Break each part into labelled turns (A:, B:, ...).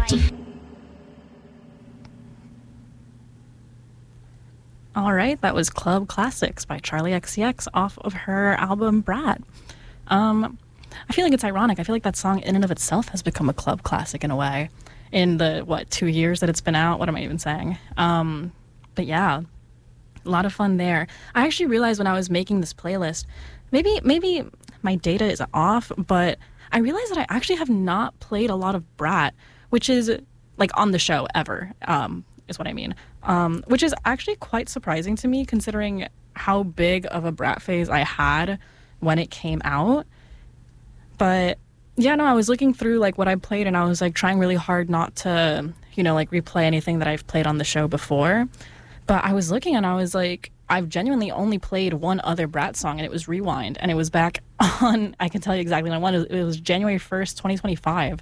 A: All right, that was Club Classics by Charlie XCX off of her album Brat. I feel like it's ironic. I feel like that song in and of itself has become a club classic in a way in the, 2 years that it's been out? What am I even saying? But yeah, a lot of fun there. I actually realized when I was making this playlist, maybe my data is off, but I realized that I actually have not played a lot of Brat, which is like on the show ever, is what I mean. Which is actually quite surprising to me considering how big of a Brat phase I had when it came out. But yeah, no, I was looking through like what I played and I was like trying really hard not to, like replay anything that I've played on the show before. But I was looking and I was like, I've genuinely only played one other Brat song and it was Rewind. And it was back on, I can tell you exactly when it was January 1st, 2025.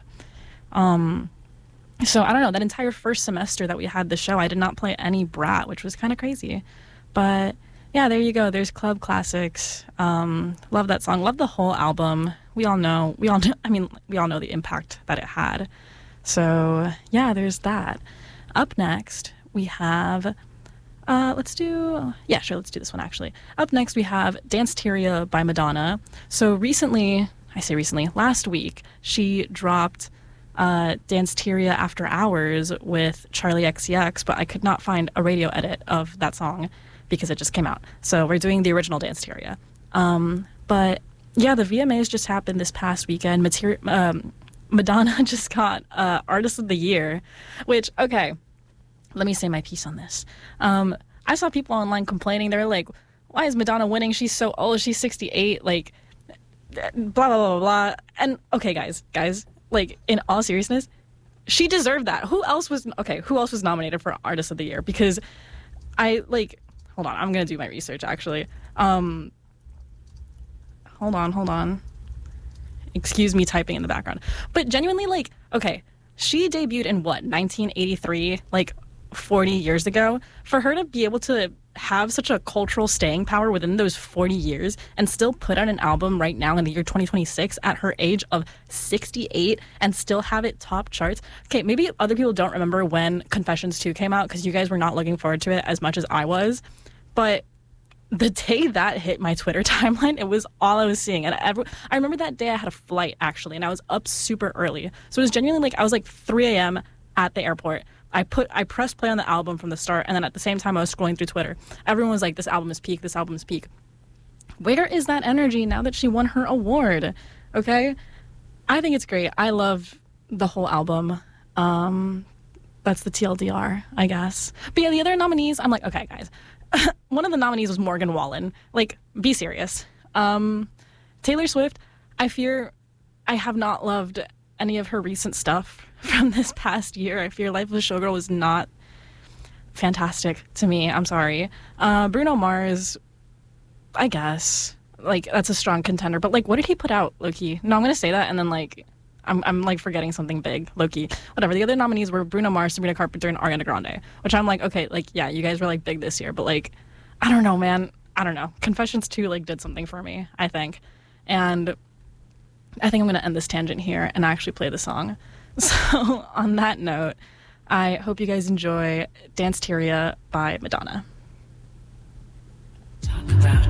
A: So I don't know, that entire first semester that we had the show, I did not play any Brat, which was kind of crazy. But yeah, there you go. There's Club Classics. Love that song. Love the whole album. We all know the impact that it had. So yeah, there's that. Up next, we have, let's do this one actually. Up next, we have Danceteria by Madonna. So last week, she dropped Danceteria After Hours with Charlie XCX, but I could not find a radio edit of that song because it just came out. So we're doing the original Danceteria. But yeah, the VMAs just happened this past weekend. Madonna just got Artist of the Year, which, okay, let me say my piece on this. I saw people online complaining. They were like, why is Madonna winning? She's so old. She's 68. Like, blah, blah, blah, blah. And okay, guys, like, in all seriousness, she deserved that. Who else was nominated for Artist of the Year? Because hold on, I'm going to do my research, actually. Hold on. Excuse me typing in the background. But genuinely, like, okay, she debuted in 1983, like 40 years ago. For her to be able to have such a cultural staying power within those 40 years and still put out an album right now in the year 2026 at her age of 68 and still have it top charts. Okay, maybe other people don't remember when Confessions 2 came out because you guys were not looking forward to it as much as I was. But the day that hit my Twitter timeline, it was all I was seeing. And I remember that day I had a flight, actually, and I was up super early. So it was genuinely like, I was like 3 a.m. at the airport. I pressed play on the album from the start, and then at the same time I was scrolling through Twitter. Everyone was like, this album is peak, this album is peak. Where is that energy now that she won her award? Okay? I think it's great. I love the whole album. That's the TLDR, I guess. But yeah, the other nominees, I'm like, okay, guys. One of the nominees was Morgan Wallen. Like, be serious. Taylor Swift, I fear I have not loved any of her recent stuff from this past year. I fear Life of a Showgirl was not fantastic to me. I'm sorry. Bruno Mars, I guess. Like, that's a strong contender. But, like, what did he put out, low-key? No, I'm going to say that, and then, like, I'm like, forgetting something big, low-key. Whatever. The other nominees were Bruno Mars, Sabrina Carpenter, and Ariana Grande. Which I'm like, okay, like, yeah, you guys were, like, big this year. But, like, I don't know, man. I don't know. Confessions 2, like, did something for me, I think. And I think I'm going to end this tangent here and actually play the song. So, on that note, I hope you guys enjoy Danceteria by Madonna.
B: Talk about